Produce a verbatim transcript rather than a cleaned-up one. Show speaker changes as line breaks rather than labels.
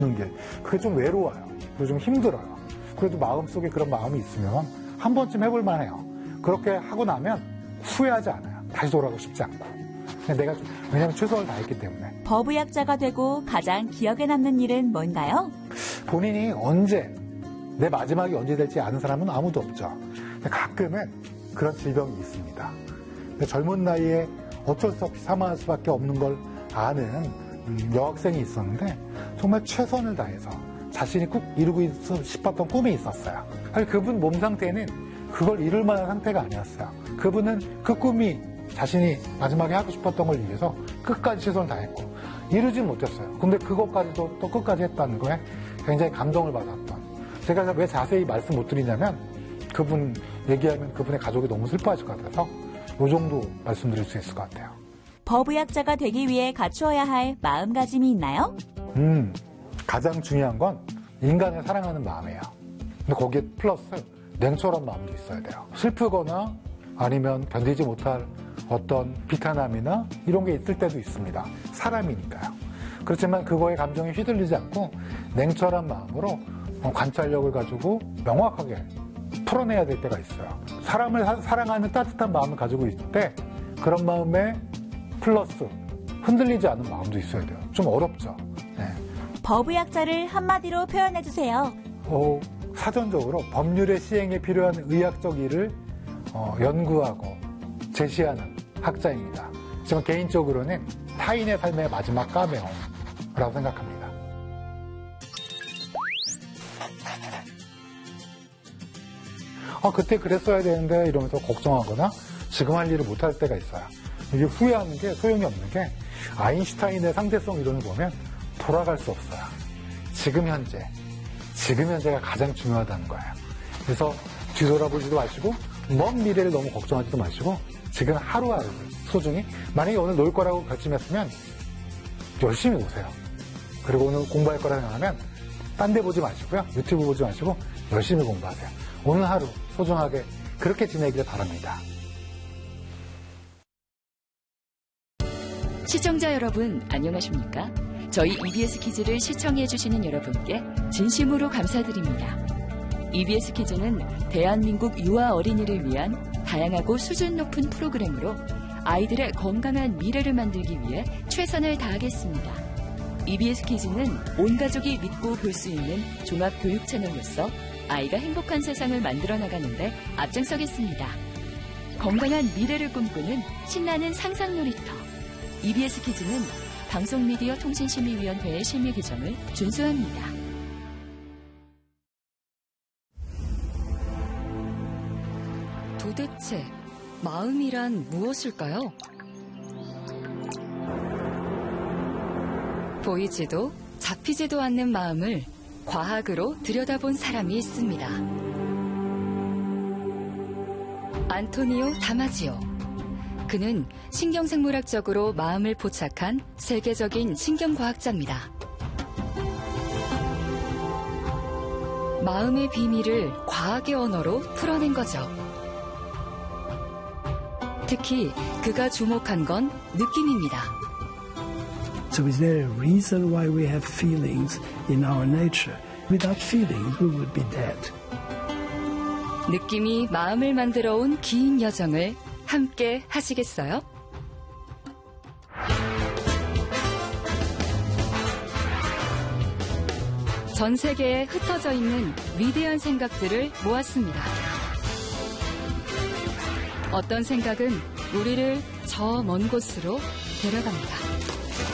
게 그게 좀 외로워요. 그리고 좀 힘들어요. 그래도 마음속에 그런 마음이 있으면 한 번쯤 해볼 만해요. 그렇게 하고 나면 후회하지 않아요. 다시 돌아가고 싶지 않고. 내가 좀, 왜냐하면 최선을 다했기 때문에.
버브약자가 되고 가장 기억에 남는 일은 뭔가요?
본인이 언제 내 마지막이 언제 될지 아는 사람은 아무도 없죠. 근데 가끔은 그런 질병이 있습니다. 근데 젊은 나이에 어쩔 수 없이 사망할 수밖에 없는 걸 아는 여학생이 있었는데 정말 최선을 다해서 자신이 꼭 이루고 싶었던 꿈이 있었어요. 사실 그분 몸 상태는 그걸 이룰 만한 상태가 아니었어요. 그분은 그 꿈이 자신이 마지막에 하고 싶었던 걸 위해서 끝까지 최선을 다했고 이루진 못했어요. 근데 그것까지도 또 끝까지 했다는 거에 굉장히 감동을 받았던. 제가 왜 자세히 말씀 못 드리냐면 그분 얘기하면 그분의 가족이 너무 슬퍼하실 것 같아서 이 정도 말씀드릴 수 있을 것 같아요.
버브약자가 되기 위해 갖추어야 할 마음가짐이 있나요?
음, 가장 중요한 건 인간을 사랑하는 마음이에요. 근데 거기에 플러스 냉철한 마음도 있어야 돼요. 슬프거나 아니면 견디지 못할 어떤 비탄함이나 이런 게 있을 때도 있습니다. 사람이니까요. 그렇지만 그거에 감정에 휘둘리지 않고 냉철한 마음으로 관찰력을 가지고 명확하게 풀어내야 될 때가 있어요. 사람을 사, 사랑하는 따뜻한 마음을 가지고 있을 때 그런 마음에 플러스 흔들리지 않은 마음도 있어야 돼요. 좀 어렵죠. 네.
버브약자를 한마디로 표현해주세요.
어, 사전적으로 법률의 시행에 필요한 의학적 일을 어, 연구하고 제시하는 학자입니다. 저는 개인적으로는 타인의 삶의 마지막 까메오라고 생각합니다. 아, 그때 그랬어야 되는데 이러면서 걱정하거나 지금 할 일을 못할 때가 있어요. 이게 후회하는 게 소용이 없는 게 아인슈타인의 상대성 이론을 보면 돌아갈 수 없어요. 지금 현재, 지금 현재가 가장 중요하다는 거예요. 그래서 뒤돌아보지도 마시고 먼 미래를 너무 걱정하지도 마시고 지금 하루하루를 소중히 만약에 오늘 놀 거라고 결심했으면 열심히 오세요. 그리고 오늘 공부할 거라 생각하면 딴 데 보지 마시고요. 유튜브 보지 마시고 열심히 공부하세요. 오늘 하루 소중하게 그렇게 지내기를 바랍니다.
시청자 여러분 안녕하십니까? 저희 이비에스 키즈를 시청해주시는 여러분께 진심으로 감사드립니다. 이비에스 키즈는 대한민국 유아 어린이를 위한 다양하고 수준 높은 프로그램으로 아이들의 건강한 미래를 만들기 위해 최선을 다하겠습니다. 이비에스 키즈는 온 가족이 믿고 볼 수 있는 종합 교육 채널로서 아이가 행복한 세상을 만들어 나가는데 앞장서겠습니다. 건강한 미래를 꿈꾸는 신나는 상상 놀이터. 이비에스 키즈는 방송미디어 통신심의위원회의 심의 규정을 준수합니다. 도대체 마음이란 무엇일까요? 보이지도 잡히지도 않는 마음을 과학으로 들여다본 사람이 있습니다. 안토니오 다마지오. 그는 신경생물학적으로 마음을 포착한 세계적인 신경과학자입니다. 마음의 비밀을 과학의 언어로 풀어낸 거죠. 특히 그가 주목한 건 느낌입니다.
So is there a reason why we have feelings in our nature? Without feelings, we would be dead.
느낌이 마음을 만들어 온 긴 여정을 함께 하시겠어요? 전 세계에 흩어져 있는 위대한 생각들을 모았습니다. 어떤 생각은 우리를 저 먼 곳으로 데려갑니다.